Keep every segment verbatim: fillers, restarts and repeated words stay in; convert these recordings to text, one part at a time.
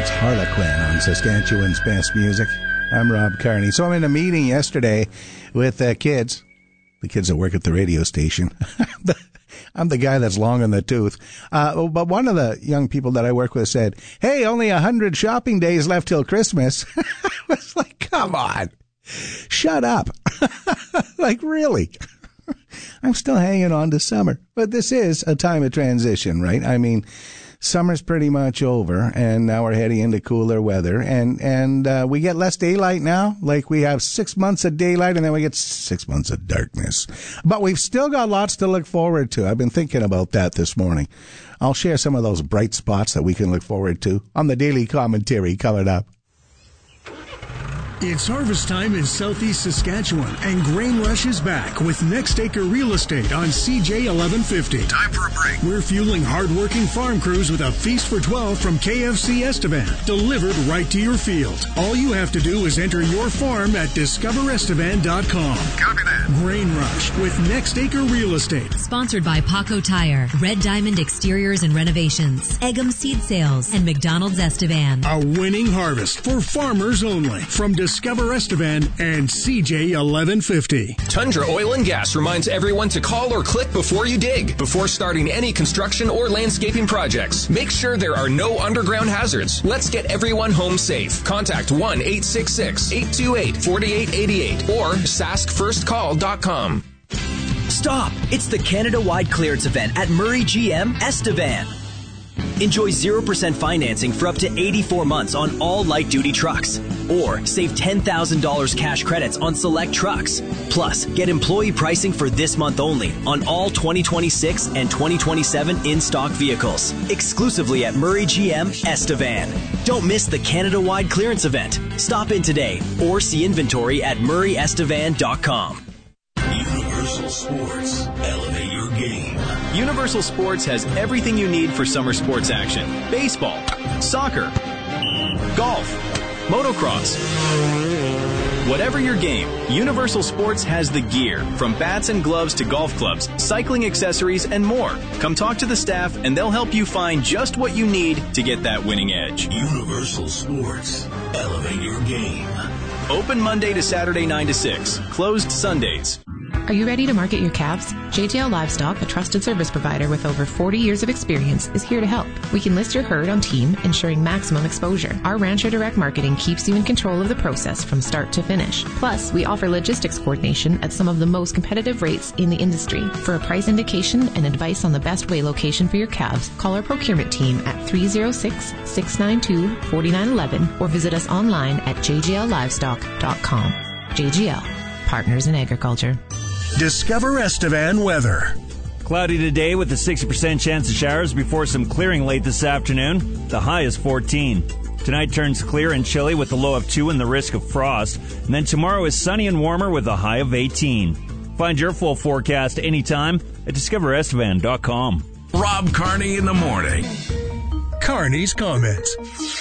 That's Harlequin on Saskatchewan's Best Music. I'm Rob Carney. So I'm in a meeting yesterday with uh, kids, the kids that work at the radio station. I'm the guy that's long in the tooth. Uh, but one of the young people that I work with said, hey, only a hundred shopping days left till Christmas. I was like, come on, shut up. Like, really? I'm still hanging on to summer. But this is a time of transition, right? I mean, summer's pretty much over, and now we're heading into cooler weather, and and uh, we get less daylight now. Like, we have six months of daylight, and then we get six months of darkness. But we've still got lots to look forward to. I've been thinking about that this morning. I'll share some of those bright spots that we can look forward to on the Daily Commentary coming up. It's harvest time in southeast Saskatchewan, and Grain Rush is back with Next Acre Real Estate on C J eleven fifty. Time for a break. We're fueling hard-working farm crews with a feast for twelve from K F C Estevan, delivered right to your field. All you have to do is enter your farm at discover estevan dot com. Copy that. Grain Rush with Next Acre Real Estate. Sponsored by Paco Tire, Red Diamond Exteriors and Renovations, Eggum Seed Sales, and McDonald's Estevan. A winning harvest for farmers only from Discover Estevan and C J eleven fifty. Tundra Oil and Gas reminds everyone to call or click before you dig, before starting any construction or landscaping projects. Make sure there are no underground hazards. Let's get everyone home safe. Contact one eight six six, eight two eight, four eight eight eight or sask first call dot com. Stop! It's the Canada-wide clearance event at Murray G M Estevan. Enjoy zero percent financing for up to eighty-four months on all light-duty trucks. Or save ten thousand dollars cash credits on select trucks. Plus, get employee pricing for this month only on all twenty twenty-six and twenty twenty-seven in-stock vehicles. Exclusively at Murray G M Estevan. Don't miss the Canada-wide clearance event. Stop in today or see inventory at murray estevan dot com. Universal Sports. Elevate your game. Universal Sports has everything you need for summer sports action. Baseball, soccer, golf, motocross. Whatever your game, Universal Sports has the gear, from bats and gloves to golf clubs, cycling accessories, and more. Come talk to the staff and they'll help you find just what you need to get that winning edge. Universal Sports. Elevate your game. Open Monday to Saturday nine to six. Closed Sundays. Are you ready to market your calves? J J L Livestock, a trusted service provider with over forty years of experience, is here to help. We can list your herd on team, ensuring maximum exposure. Our Rancher Direct Marketing keeps you in control of the process from start to finish. Plus, we offer logistics coordination at some of the most competitive rates in the industry. For a price indication and advice on the best way location for your calves, call our procurement team at three oh six, six nine two, four nine one one or visit us online at j j l livestock dot com. J G L, Partners in Agriculture. Discover Estevan weather. Cloudy today with a sixty percent chance of showers before some clearing late this afternoon. The high is fourteen. Tonight turns clear and chilly with a low of two and the risk of frost. And then tomorrow is sunny and warmer with a high of eighteen. Find your full forecast anytime at discover estevan dot com. Rob Carney in the morning. Carney's comments.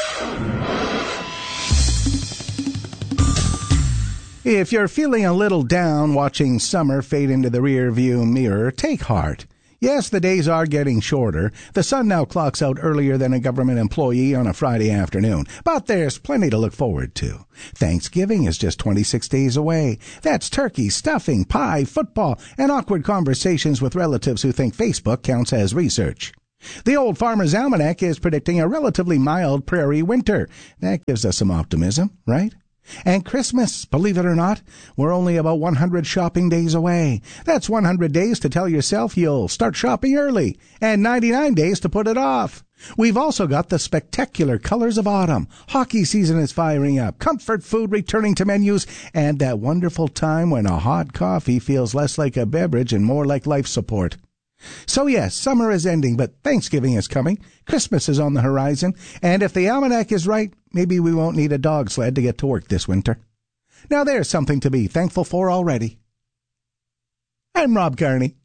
If you're feeling a little down watching summer fade into the rear view mirror, take heart. Yes, the days are getting shorter. The sun now clocks out earlier than a government employee on a Friday afternoon. But there's plenty to look forward to. Thanksgiving is just twenty-six days away. That's turkey, stuffing, pie, football, and awkward conversations with relatives who think Facebook counts as research. The Old Farmer's Almanac is predicting a relatively mild prairie winter. That gives us some optimism, right? And Christmas, believe it or not, we're only about one hundred shopping days away. That's one hundred days to tell yourself you'll start shopping early, and ninety-nine days to put it off. We've also got the spectacular colors of autumn. Hockey season is firing up, comfort food returning to menus, and that wonderful time when a hot coffee feels less like a beverage and more like life support. So yes, summer is ending, but Thanksgiving is coming, Christmas is on the horizon, and if the almanac is right, maybe we won't need a dog sled to get to work this winter. Now there's something to be thankful for already. I'm Rob Carney.